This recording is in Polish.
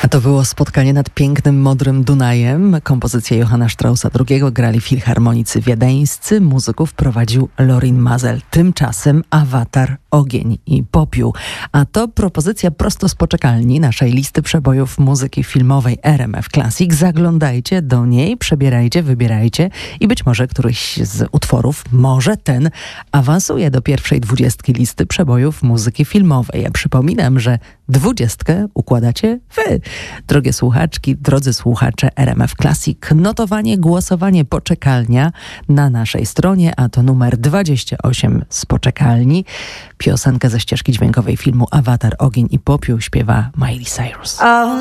A to było spotkanie nad pięknym, modrym Dunajem. Kompozycję Johanna Straussa II grali filharmonicy wiedeńscy. Muzyków prowadził Lorin Maazel. Tymczasem Awatar, Ogień i Popiół. A to propozycja prosto z poczekalni naszej listy przebojów muzyki filmowej RMF Classic. Zaglądajcie do niej, przebierajcie, wybierajcie i być może któryś z utworów, może ten, awansuje do pierwszej 20 listy przebojów muzyki filmowej. Ja przypominam, że 20 układacie wy. Drogie słuchaczki, drodzy słuchacze RMF Classic, notowanie, głosowanie, poczekalnia na naszej stronie, a to numer 28 z poczekalni. Piosenkę ze ścieżki dźwiękowej filmu Awatar, Ogień i Popiół śpiewa Miley Cyrus.